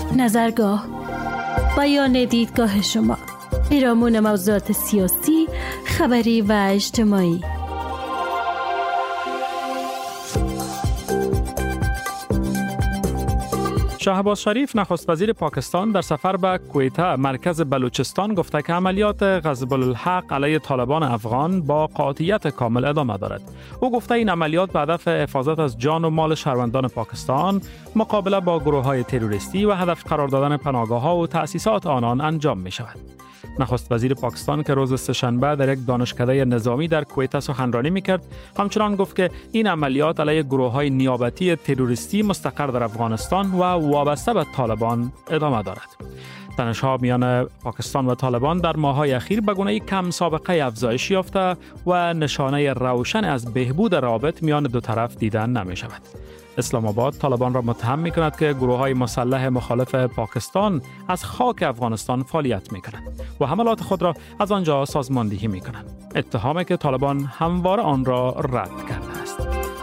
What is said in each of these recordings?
نظرگاه، بیان دیدگاه شما، پیرامون موضوعات سیاسی، خبری و اجتماعی. شهباز شریف نخست وزیر پاکستان در سفر به کویته مرکز بلوچستان گفته که عملیات غضب الحق علیه طالبان افغان با قاطعیت کامل ادامه دارد. او گفته این عملیات به هدف حفاظت از جان و مال شهروندان پاکستان، مقابله با گروه‌های تروریستی و هدف قرار دادن پناهگاه‌ها و تأسیسات آنان انجام می شود. نخست وزیر پاکستان که روز سه‌شنبه در یک دانشکده نظامی در کویته سخنرانی می‌کرد، همچنان گفت که این عملیات علیه گروه‌های نیابتی تروریستی مستقر در افغانستان و وابسته به طالبان ادامه دارد. تنش‌ها میان پاکستان و طالبان در ماه‌های اخیر به گونه‌ای کم سابقه افزایش یافته و نشانه روشن از بهبود روابط میان دو طرف دیدن نمی‌شود. اسلام آباد طالبان را متهم می‌کند که گروه‌های مسلح مخالف پاکستان از خاک افغانستان فعالیت می‌کنند و حملات خود را از آنجا سازماندهی می‌کنند. اتهامی که طالبان همواره آن را رد کرده است.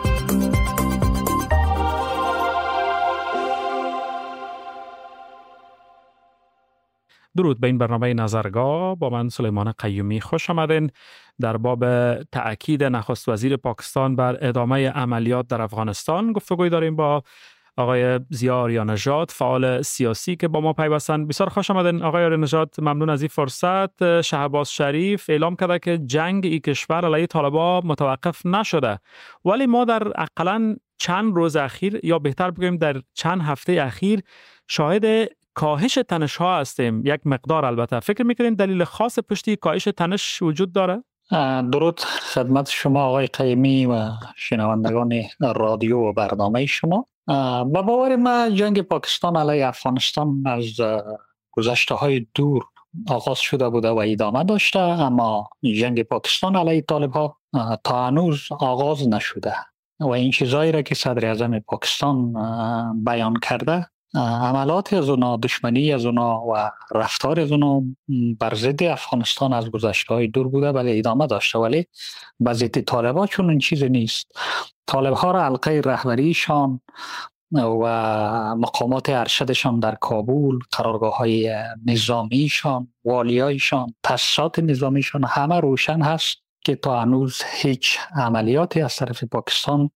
درود به این برنامه نظرگاه. با من سلیمان قیومی خوش آمدین. در باب تأکید نخست وزیر پاکستان بر ادامه عملیات در افغانستان گفتگوی داریم با آقای ضیا آریانژاد، فعال سیاسی که با ما پیوستند. بسیار خوش آمدین آقای آریانژاد. ممنون از این فرصت. شهباز شریف اعلام کرده که جنگ این کشور علیه طالبان متوقف نشده، ولی ما در اقلاً چند روز اخیر، یا بهتر بگویم در چند هفته اخیر، شاهد کاهش تنش ها هستیم. یک مقدار البته. فکر میکنین دلیل خاص پشتی کاهش تنش وجود داره؟ درود خدمت شما آقای قیمی و شنوندگان رادیو و برنامه شما. با باور ما جنگ پاکستان علیه افغانستان از گذشته های دور آغاز شده بوده و ادامه داشته، اما جنگ پاکستان علیه طالب ها تا هنوز آغاز نشده و این چیزایی را که صدر اعظم پاکستان بیان کرده، عملات از اونا، دشمنی از اونا و رفتار از اونا بر ضد افغانستان از گذشته‌های دور بوده، ولی ادامه داشته. ولی به ضد طالبان چون این چیز نیست. طالب‌ها را حلقه رهبریشان و مقامات ارشدشان در کابل، قرارگاه‌های نظامیشان، والیایشان، تاسیسات نظامیشان همه روشن هست که تا هنوز هیچ عملیاتی از طرف پاکستان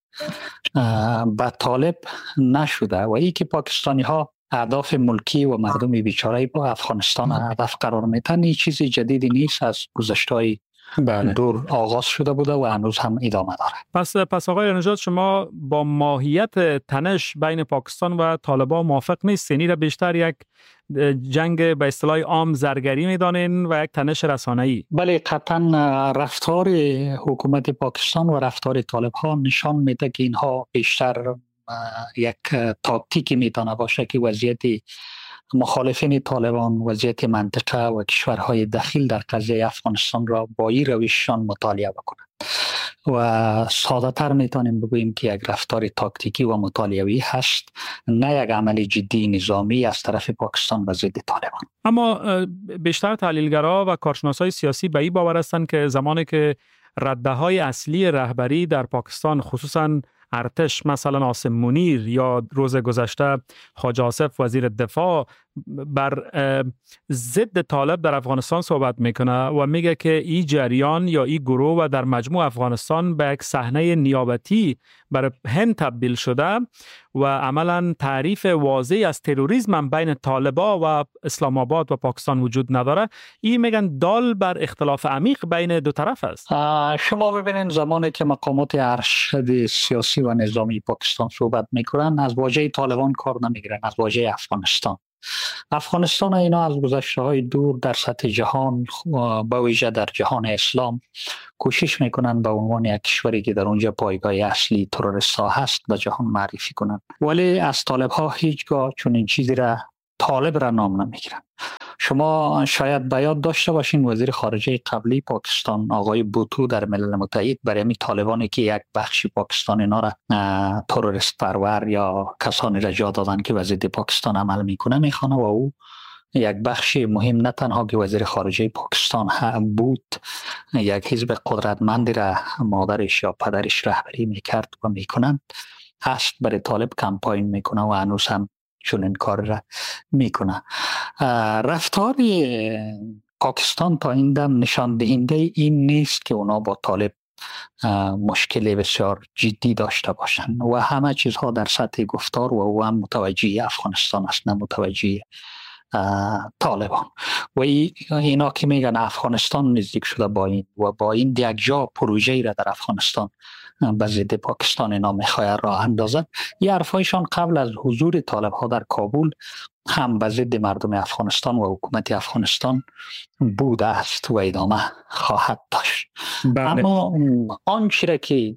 به طالب نشده و ای که پاکستانی ها اهداف ملکی و مردم بیچاره با افغانستان هدف قرار میدن، این چیزی جدیدی نیست، از گذشته‌های دور آغاز شده بوده و هنوز هم ادامه داره. پس آقای نژاد، شما با ماهیت تنش بین پاکستان و طالبان موافق نیستین؟ این را بیشتر یک جنگ به اصطلاح عام زرگری میدانین و یک تنش رسانه‌ای؟ بله، قطعا رفتار حکومت پاکستان و رفتار طالب ها نشان میده که اینها بیشتر یک تاکتیکی میتونه باشه که وضعیت مخالفین طالبان، وضعیت منطقه و کشورهای داخل در قضیه افغانستان را با این روششان مطالعه بکنند و ساده تر میتونیم بگوییم که یک رفتار تاکتیکی و مطالعه‌ای هست، نه یک عمل جدی نظامی از طرف پاکستان و ضد طالبان. اما بیشتر تحلیلگرا و کارشناسای سیاسی به این باور هستند که زمانی که رده‌های اصلی رهبری در پاکستان، خصوصاً ارتش، مثلا عاصم منیر یا روز گذشته حاج آصف وزیر دفاع، بر ضد طالب در افغانستان صحبت میکنه و میگه که این جریان یا این گروه و در مجموع افغانستان به یک صحنه نیابتی بر هند تبدیل شده و عملا تعریف واضحی از تروریسم هم بین طالبا و اسلام آباد و پاکستان وجود نداره. این میگن دال بر اختلاف عمیق بین دو طرف است. شما ببینید زمانی که مقامات ارشد سیاسی و نظامی پاکستان صحبت میکنن، از واژه طالبان کار نمیگیرن، از واژه افغانستان اینا از گذشته‌های دور در سطح جهان، با ویژه در جهان اسلام، کوشش میکنن به عنوان یک کشوری که در اونجا پایگاه اصلی تروریست‌ها هست به جهان معرفی کنن، ولی از طالب‌ها هیچگاه چون این چیزی را طالب را نام نمیگیرن. شما شاید به یاد داشته باشین وزیر خارجه قبلی پاکستان آقای بوتو در ملل متحد برای می طالبانی که یک بخش پاکستان اینا را تروریست پرور یا کسانی را جا دادن که وضد پاکستان عمل میکنه میخوانه و او یک بخش مهم نه تنها که وزیر خارجه پاکستان بود، یک حزب قدرتمندی را مادرش یا پدرش رهبری میکرد و میکنند، هست برای طالب کمپاین میکنه و هنوز هم چون کار را میکنه. رفتار پاکستان تا این دم نشان دهنده این نیست که اونا با طالب مشکل بسیار جدی داشته باشند و همه چیزها در سطح گفتار و او هم متوجه افغانستان است نه متوجه طالبان. و اینا که میگن افغانستان نزدیک شده با این و با این یک جا پروژه را در افغانستان به ضد پاکستان اینا میخواهد راه اندازد. این حرفایشان قبل از حضور طالب ها در کابل هم به ضد مردم افغانستان و حکومت افغانستان بوده است و ادامه خواهد داشت. اما آنچه را که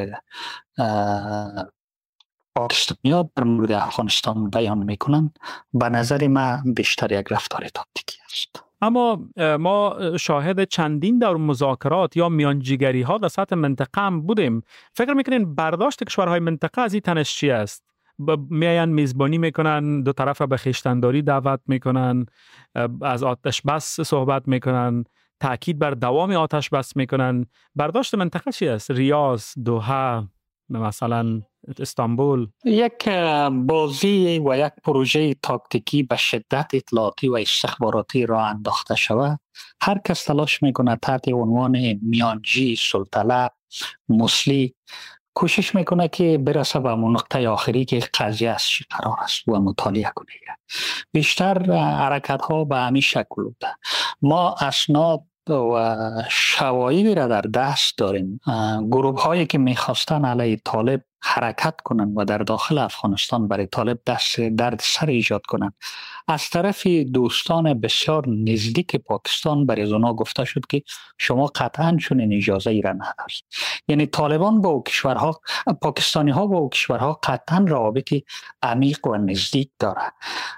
پاکستانی‌ها در مورد افغانستان بیان میکنن به نظر من بیشتر یک رفتار تاکتیکی است. اما ما شاهد چندین دور مذاکرات یا میانجیگری ها در سطح منطقه هم بودیم. فکر میکنین برداشت کشورهای منطقه از این تنش چی است؟ میان میزبانی میکنن، دو طرف به خویشتنداری دعوت میکنن، از آتش بس صحبت میکنن، تاکید بر دوام آتش بس میکنن. برداشت منطقه چی است؟ ریاض، دوحه، مثلا استانبول. یک بازی و یک پروژه تاکتیکی به شدت اطلاعاتی و استخباراتی را انداخته شود. هر کس تلاش میکنه تحت عنوان میانجی، صلح‌طلب، مصلح کوشش میکنه که برسه به نقطه آخری که قضیه از چی قرار است و مطالعه کنه. بیشتر حرکت ها به همین شکل بوده. ما اسناد و شواهدی را در دست داریم. گروه هایی که میخواستن علیه طالب حرکت کنند و در داخل افغانستان برای طالب درد سر ایجاد کنند، از طرف دوستان بسیار نزدیک پاکستان برای اونا گفته شد که شما قطعا چنین اجازه ای را ندارید. یعنی طالبان با کشورها، پاکستانی ها با کشورها قطعا روابط عمیق و نزدیک داره.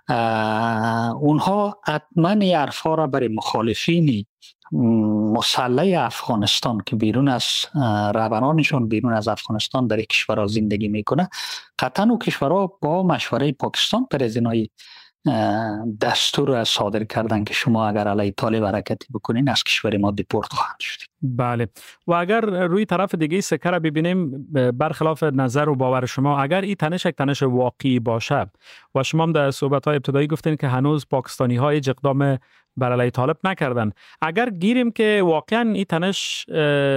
اونها حتما این حرفا را برای مخالفین مسلح افغانستان که بیرون از رهبرانشون بیرون از افغانستان در کشورها زندگی میکنه، قطعا او کشورها با مشوره پاکستان پر از اینای دستور صادر کردن که شما اگر علیه طالب حرکتی بکنین از کشور ما دیپورت خواهند شد. بله. و اگر روی طرف دیگه سکه را ببینیم، برخلاف نظر و باور شما، اگر این تنش یک تنش واقعی باشه و شما هم در صحبت‌های ابتدایی گفتین که هنوز پاکستانی‌ها هیچ اقدام بر علیه طالب نکردن، اگر گیریم که واقعا این تنش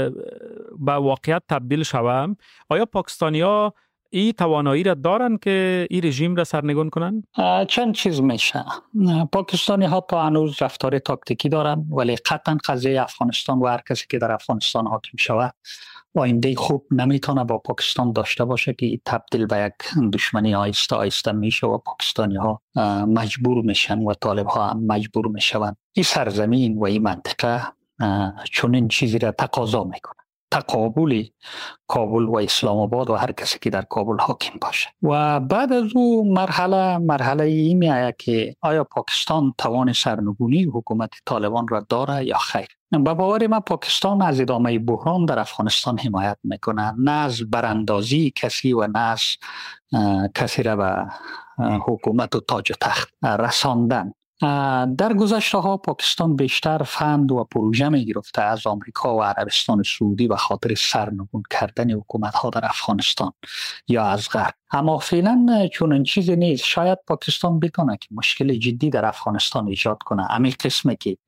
به واقعیت تبدیل شوه، آیا پاکستانی‌ها این توانایی را دارن که این رژیم را سرنگون کنن؟ چند چیز میشه. پاکستانی ها تا هنوز رفتار تاکتیکی دارن، ولی قطعا قضیه افغانستان و هر کسی که در افغانستان حاکم شود آینده خوب نمیتونه با پاکستان داشته باشه که تبدیل به یک دشمنی آیسته آیسته میشه و پاکستانی ها مجبور میشن و طالب ها هم مجبور میشن. این سرزمین و این منطقه چون این چیزی را تقاضا میکنه، تقابل کابل و اسلام آباد و هر کسی که در کابل حاکم باشه. و بعد از او مرحله این میآید که آیا پاکستان توان سرنگونی حکومت طالبان را داره یا خیر. به باور من پاکستان از ادامه بحران در افغانستان حمایت میکنه، نه از براندازی کسی و نه از کسی را به حکومت و تاج و تخت رساندن. در گذشته ها پاکستان بیشتر فند و پروژه می گرفته از آمریکا و عربستان سعودی به خاطر سرنگون کردن حکومت ها در افغانستان یا از غرب. اما فعلا چون این چیزی نیست. شاید پاکستان بتونه که مشکل جدی در افغانستان ایجاد کنه، همین قسمه که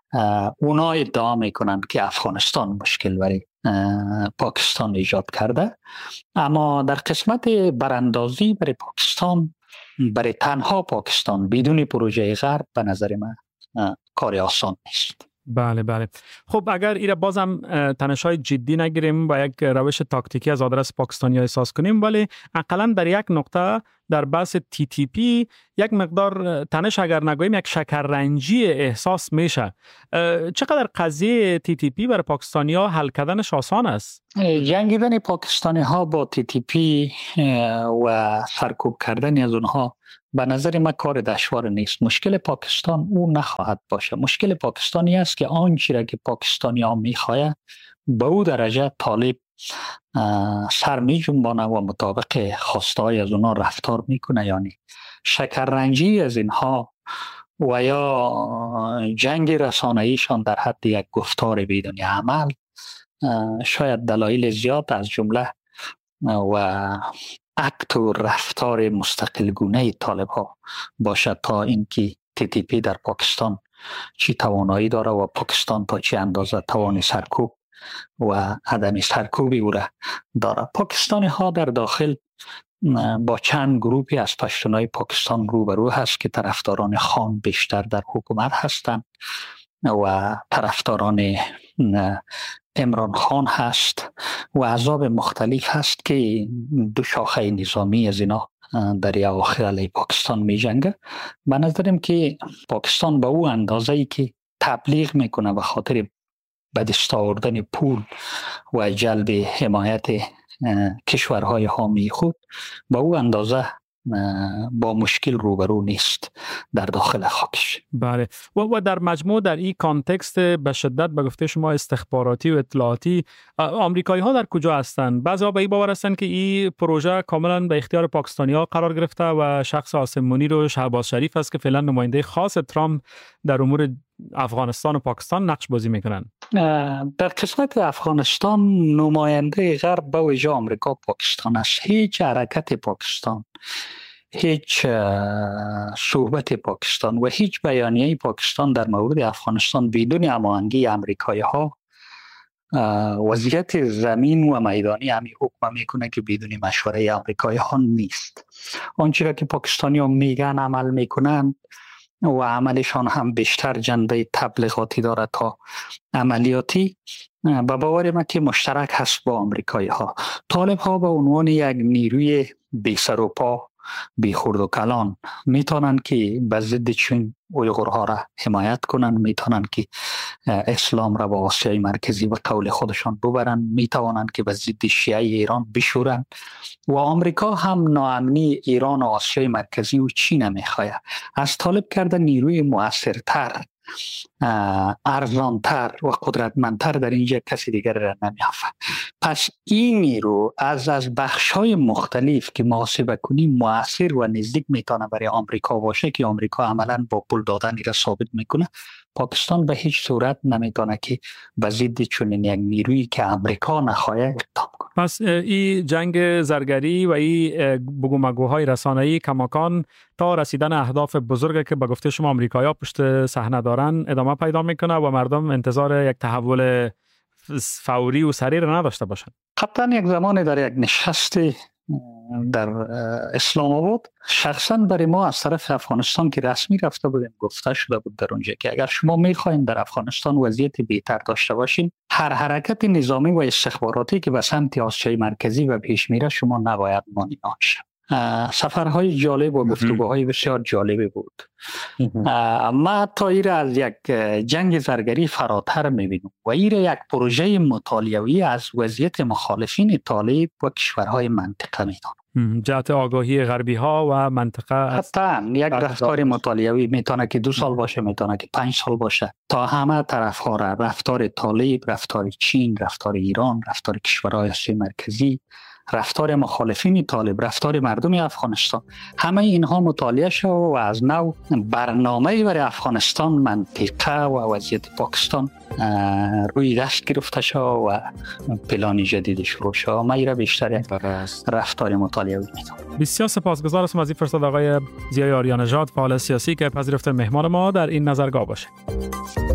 اونا ادعا میکنن که افغانستان مشکل برای پاکستان ایجاد کرده. اما در قسمت براندازی برای پاکستان، برای تنها پاکستان بدون پروژه غرب، به نظر من کار آسان نیست. بله بله. خب اگر ایره بازم تنش‌های جدی نگیریم و یک روش تاکتیکی از آدرس پاکستانی احساس کنیم، ولی اقلا در یک نقطه در بحث TTP یک مقدار تنش اگر نگوییم یک شکررنجی احساس میشه. چقدر قضیه TTP برای پاکستانی ها حل کردنش آسان است؟ جنگیدن پاکستانی ها با TTP و سرکوب کردن از اونها به نظر من کار دشوار نیست. مشکل پاکستان او نخواهد باشه. مشکل پاکستانی است که آنچه را که پاکستانی ها میخواهد به او درجه طالب سر می جنبانه و مطابق خواسته های از اونها رفتار میکنه. یعنی شکررنجی از اینها و یا جنگ رسانه‌ایشان در حد یک گفتار بدون عمل شاید دلایل زیاد از جمله و اکت و رفتار مستقل گونه طالب ها باشد تا اینکه TTP در پاکستان چی توانایی داره و پاکستان تا چه اندازه توان سرکوب و عدم سرکوبی او را داره. پاکستانی ها در داخل با چند گروهی از پشتونای پاکستان روبرو هست که طرفداران خان بیشتر در حکومت هستند و طرفداران عمران خان هست و احزاب مختلف هست که دو شاخه نظامی از اینا در اواخر علیه پاکستان می جنگه. به نظرم که پاکستان به او اندازه ای که تبلیغ میکنه به خاطر به دست آوردن پول و جلب حمایت کشورهای حامی خود با او اندازه با مشکل روبرو نیست در داخل خاکش. بله و در مجموع در این کانتکست به شدت به گفته شما استخباراتی و اطلاعاتی آمریکایی ها در کجا هستند؟ بعضی به این باور هستند که این پروژه کاملا به اختیار پاکستانی ها قرار گرفته و شخص آسمانی رو شهباز شریف است که فعلا نماینده خاص ترامپ در امور افغانستان و پاکستان نقش بازی میکنن. در قسمت افغانستان نماینده غرب به ویژه آمریکا پاکستان است. هیچ حرکت پاکستان، هیچ صحبت پاکستان و هیچ بیانیه پاکستان در مورد افغانستان بدون هماهنگی آمریکایی ها وضعیت زمین و میدانی همی حکم میکنه که بدون مشوره آمریکایی ها نیست. آنچه که پاکستانی ها میگن عمل میکنن و عملشان هم بیشتر جنبه تبلیغاتی داره تا عملیاتی. به باور من که مشترک هست با آمریکایی ها. طالب ها به عنوان یک نیروی بی سر و پا، بی خورد و کلان میتونن که به ضد چین اویغورها را حمایت کنن، میتونن که اسلام را با آسیای مرکزی و قول خودشان ببرن، میتوانن که به ضد شیعه ایران بشورن و آمریکا هم ناامنی ایران و آسیای مرکزی و چین میخواه. از طالب کرده نیروی مؤثرتر، ارزانتر و قدرتمندتر در اینجا کسی دیگر را نمیافه. پس این نیرو از بخش‌های مختلف که محاسبه کنی مؤثر و نزدیک میتونه برای آمریکا باشه که آمریکا عملاً با پول دادن را ثابت میکنه. پاکستان به هیچ صورت نمیتونه که به ضد چنین یک نیرویی که آمریکا نخواه اقدام کنه. پس این جنگ زرگری و این بگومگوهای رسانه‌ای کماکان تا رسیدن اهداف بزرگی که به گفته شما آمریکایی‌ها پشت صحنه دارن ادامه پیدا میکنه و مردم انتظار یک تحول فوری و سریع را نداشته باشند. قطعا یک زمانی در یک نشست در اسلام آباد شخصا برای ما از طرف افغانستان که رسمی رفته بودیم گفته شده بود در اونجا که اگر شما میخواین در افغانستان وضعیت بهتر داشته باشین، هر حرکت نظامی و استخباراتی که به سمت آسیای مرکزی و پیش میره شما نباید مانع شد. سفرهای جالب و گفتگوهای بسیار جالبی بود. ما تا ایره از یک جنگ زرگری فراتر میبینم و ایره یک پروژه مطالعه‌ای از وضعیت مخالفین طالب و کشورهای منطقه میدانم. جهت آگاهی غربی ها و منطقه حتی یک رفتار مطالعه‌ای میتونه که 2 سال باشه، میتونه که 5 سال باشه، تا همه طرف ها را، رفتار طالب، رفتار چین، رفتار ایران، رفتار کشورهای آسیای مرکزی، رفتار مخالفین طالب، رفتار مردم افغانستان، همه اینها مطالعه شد و از نو برنامه برای افغانستان، منطقه و وضعیت پاکستان روی دست گرفته شد و پلان جدید شروع شد. ما ایره بیشتر یک رفتار مطالعه می‌دونم. بسیار سپاسگزار هستم از این فرصت آقای ضیای آریانژاد، فعال سیاسی که پذیرفته مهمان ما در این نظرگاه باشه.